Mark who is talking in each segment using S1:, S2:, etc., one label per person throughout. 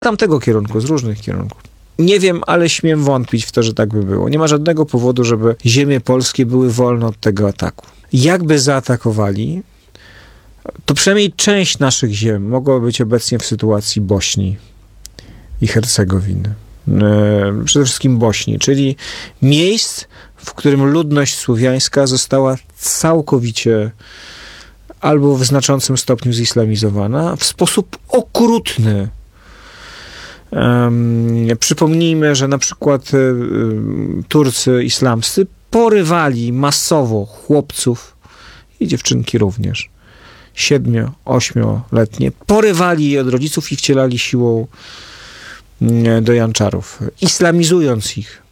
S1: tamtego kierunku, z różnych kierunków. Nie wiem, ale śmiem wątpić w to, że tak by było. Nie ma żadnego powodu, żeby ziemie polskie były wolne od tego ataku. Jakby zaatakowali, to przynajmniej część naszych ziem mogła być obecnie w sytuacji Bośni i Hercegowiny. Przede wszystkim Bośni, czyli miejsc, w którym ludność słowiańska została całkowicie albo w znaczącym stopniu zislamizowana w sposób okrutny. Przypomnijmy, że na przykład Turcy islamscy porywali masowo chłopców i dziewczynki również, 7-8-letnie, porywali je od rodziców i wcielali siłą do janczarów, islamizując ich.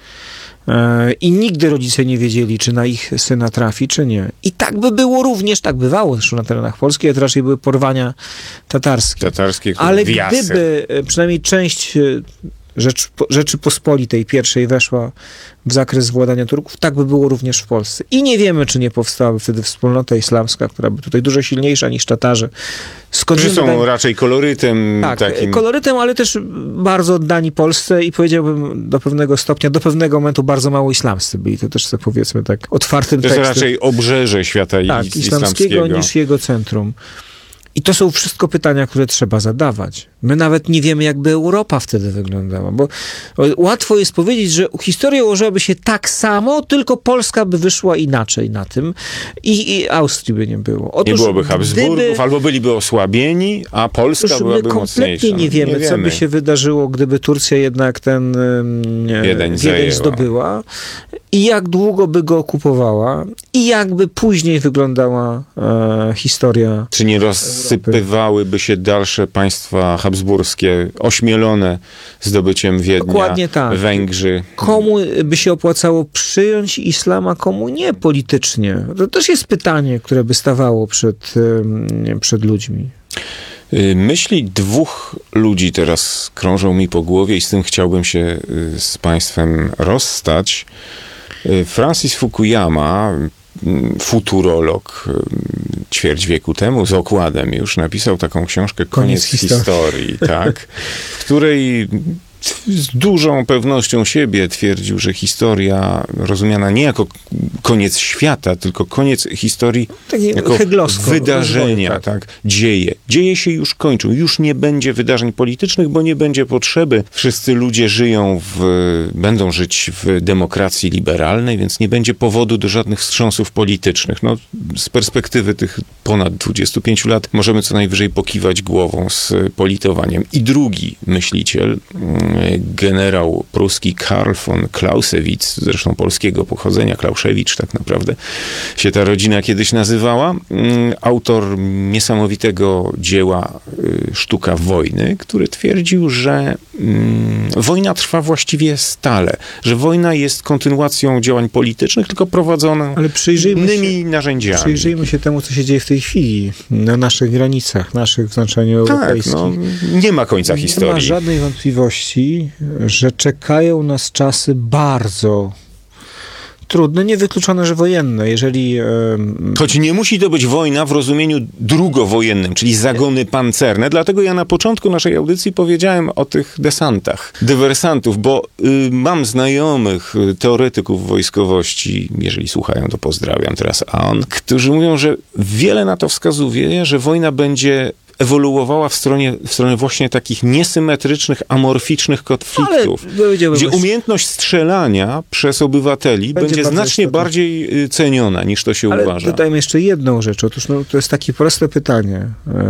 S1: I nigdy rodzice nie wiedzieli, czy na ich syna trafi, czy nie. I tak by było również, tak bywało zresztą na terenach Polski, to raczej były porwania tatarskie. Ale gdyby przynajmniej część Rzeczypospolitej pierwszej weszła w zakres władania Turków, tak by było również w Polsce. I nie wiemy, czy nie powstałaby wtedy wspólnota islamska, która by tutaj dużo silniejsza niż Tatarzy.
S2: Którzy są raczej kolorytem.
S1: Tak,
S2: takim...
S1: kolorytem, ale też bardzo oddani Polsce i powiedziałbym do pewnego stopnia, do pewnego momentu bardzo mało islamscy byli. To też sobie powiedzmy tak otwartym tekstem.
S2: To jest raczej obrzeże świata islamskiego
S1: niż jego centrum. I to są wszystko pytania, które trzeba zadawać. My nawet nie wiemy, jakby Europa wtedy wyglądała, bo łatwo jest powiedzieć, że historia ułożyłaby się tak samo, tylko Polska by wyszła inaczej na tym i Austrii by nie było. Otóż,
S2: nie byłoby Habsburgów, albo byliby osłabieni, a Polska byłaby mocniejsza.
S1: My kompletnie nie wiemy, co by się wydarzyło, gdyby Turcja jednak ten Wiedeń zdobyła i jak długo by go okupowała i jakby później wyglądała historia.
S2: Czy nie rozsypywałyby się dalsze państwa habsburskie, ośmielone zdobyciem Wiednia,
S1: dokładnie tak.
S2: Węgrzy.
S1: Komu by się opłacało przyjąć islam, a komu nie politycznie? To też jest pytanie, które by stawało przed ludźmi.
S2: Myśli dwóch ludzi teraz krążą mi po głowie i z tym chciałbym się z państwem rozstać. Francis Fukuyama, futurolog, ćwierć wieku temu, z okładem już, napisał taką książkę Koniec historii, tak, w której z dużą pewnością siebie twierdził, że historia rozumiana nie jako koniec świata, tylko koniec historii jako wydarzenia, tak, dzieje. Dzieje się już kończą. Już nie będzie wydarzeń politycznych, bo nie będzie potrzeby. Wszyscy ludzie będą żyć w demokracji liberalnej, więc nie będzie powodu do żadnych wstrząsów politycznych. No, z perspektywy tych ponad 25 lat możemy co najwyżej pokiwać głową z politowaniem. I drugi myśliciel, generał pruski Karl von Clausewitz, zresztą polskiego pochodzenia, Klauszewicz tak naprawdę się ta rodzina kiedyś nazywała, autor niesamowitego dzieła Sztuka wojny, który twierdził, że wojna trwa właściwie stale, że wojna jest kontynuacją działań politycznych, tylko prowadzoną innymi narzędziami.
S1: Przyjrzyjmy się temu, co się dzieje w tej chwili na naszych granicach, naszych w znaczeniu europejskim.
S2: Nie ma końca historii.
S1: Nie ma żadnej wątpliwości, że czekają nas czasy bardzo trudne, niewykluczone, że wojenne.
S2: Choć nie musi to być wojna w rozumieniu drugowojennym, czyli zagony pancerne. Dlatego ja na początku naszej audycji powiedziałem o tych desantach, dywersantów, bo mam znajomych teoretyków wojskowości, jeżeli słuchają, to pozdrawiam teraz AON, którzy mówią, że wiele na to wskazuje, że wojna będzie ewoluowała w stronę właśnie takich niesymetrycznych, amorficznych konfliktów, gdzie umiejętność strzelania przez obywateli będzie znacznie bardziej ceniona, niż to się uważa.
S1: Ale dodajmy jeszcze jedną rzecz. Otóż to jest takie proste pytanie.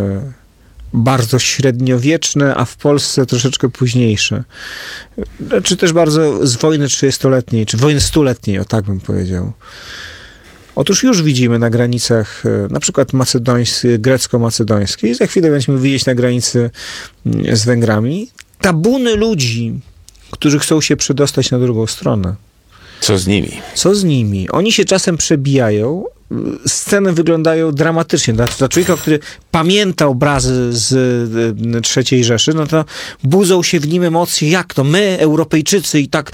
S1: Bardzo średniowieczne, a w Polsce troszeczkę późniejsze. Czy też bardzo z wojny 30-letniej, czy wojny 100-letniej, o tak bym powiedział. Otóż już widzimy na granicach na przykład grecko-macedońskiej, za chwilę będziemy widzieć na granicy z Węgrami, tabuny ludzi, którzy chcą się przedostać na drugą stronę.
S2: Co z nimi?
S1: Oni się czasem przebijają, sceny wyglądają dramatycznie. Dla człowieka, który pamięta obrazy z III Rzeszy, no to budzą się w nim emocje, jak to my, Europejczycy i tak...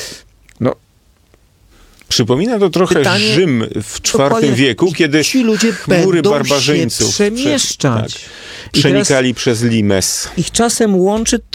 S2: Przypomina to trochę Rzym w IV wieku, kiedy
S1: ci ludzie
S2: chmury barbarzyńców
S1: przemieszczać.
S2: przenikali przez Limes.
S1: Ich czasem łączy